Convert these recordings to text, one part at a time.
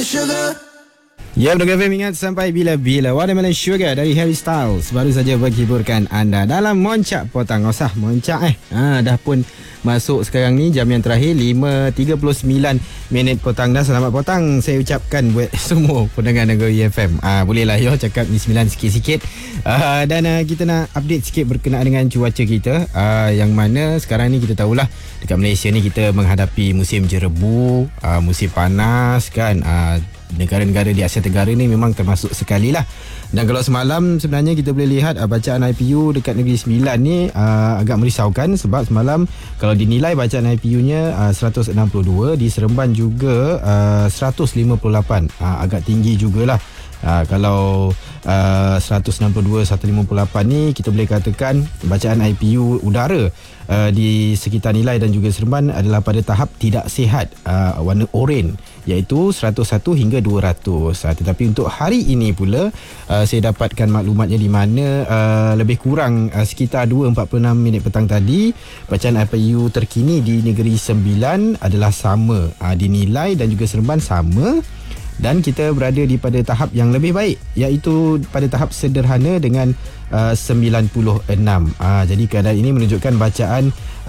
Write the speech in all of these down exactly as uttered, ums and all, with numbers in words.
Sugar. Ya, Blog F M ingat sampai bila-bila. Watermelon Sugar dari Harry Styles baru saja menghiburkan anda dalam Moncak Petang. Usah moncak eh. Ha, dah pun masuk sekarang ni jam yang terakhir lima tiga puluh sembilan minit petang dah. Selamat petang saya ucapkan buat semua pendengar Negeri F M. Ah, bolehlah yo cakap ni sembilan sikit-sikit. Ah, dan uh, kita nak update sikit berkenaan dengan cuaca kita. Ah, yang mana sekarang ni kita tahulah dekat Malaysia ni kita menghadapi musim jerebu, ah, musim panas kan. Ah, negara-negara di Asia Tenggara ni memang termasuk sekali lah. Dan kalau semalam sebenarnya kita boleh lihat uh, bacaan I P U dekat Negeri Sembilan ni uh, agak merisaukan sebab semalam kalau dinilai bacaan I P U-nya uh, seratus enam puluh dua, di Seremban juga uh, seratus lima puluh lapan. Uh, agak tinggi jugalah. Uh, kalau uh, seratus enam puluh dua, seratus lima puluh lapan ni kita boleh katakan bacaan I P U udara uh, di sekitar Nilai dan juga Seremban adalah pada tahap tidak sihat, uh, warna oren, iaitu seratus satu hingga dua ratus. Uh, tetapi untuk hari ini pula uh, saya dapatkan maklumatnya di mana uh, lebih kurang uh, sekitar dua empat puluh enam minit petang tadi bacaan I P U terkini di Negeri Sembilan adalah sama, uh, di Nilai dan juga Seremban sama. Dan kita berada di pada tahap yang lebih baik, iaitu pada tahap sederhana dengan uh, sembilan puluh enam. Uh, jadi keadaan ini menunjukkan bacaan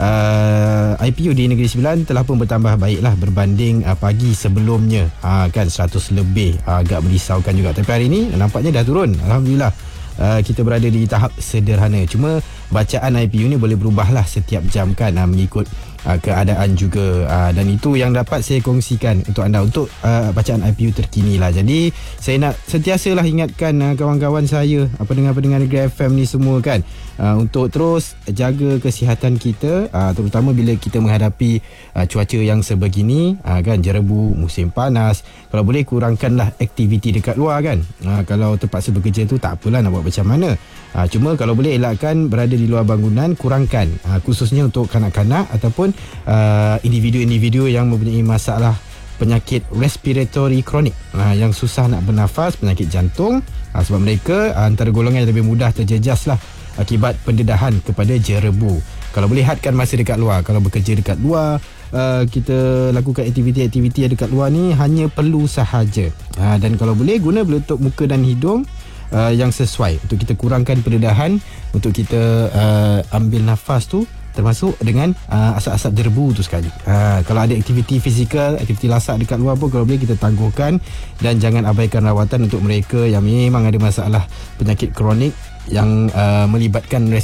uh, I P U di Negeri Sembilan telah pun bertambah baiklah berbanding uh, pagi sebelumnya. Uh, kan seratus lebih, uh, agak merisaukan juga. Tapi hari ini nampaknya dah turun. Alhamdulillah. Uh, kita berada di tahap sederhana. Cuma bacaan I P U ni boleh berubahlah setiap jam kan, uh, mengikut uh, keadaan juga, uh, dan itu yang dapat saya kongsikan untuk anda untuk uh, bacaan I P U terkini lah. Jadi saya nak sentiasalah ingatkan uh, kawan-kawan saya, uh, pendengar-pendengar Negeri F M ni semua kan, uh, untuk terus jaga kesihatan kita, uh, terutama bila kita menghadapi uh, cuaca yang sebegini, uh, kan, jerebu, musim panas. Kalau boleh kurangkanlah aktiviti dekat luar kan. Uh, kalau terpaksa bekerja tu tak apalah, nak buat macam mana. Ha, cuma kalau boleh elakkan berada di luar bangunan, kurangkan, ha, khususnya untuk kanak-kanak ataupun uh, individu-individu yang mempunyai masalah penyakit respiratory kronik, ha, yang susah nak bernafas, penyakit jantung, ha, sebab mereka ha, antara golongan yang lebih mudah terjejas lah akibat pendedahan kepada jerebu. Kalau boleh hadkan masa dekat luar. Kalau bekerja dekat luar, uh, kita lakukan aktiviti-aktiviti yang dekat luar ni hanya perlu sahaja, ha, dan kalau boleh guna penutup muka dan hidung Uh, yang sesuai untuk kita kurangkan pendedahan, untuk kita uh, ambil nafas tu, termasuk dengan uh, asap-asap jerebu tu sekali. Uh, kalau ada aktiviti fizikal, aktiviti lasak dekat luar pun kalau boleh kita tangguhkan, dan jangan abaikan rawatan untuk mereka yang memang ada masalah penyakit kronik yang uh, melibatkan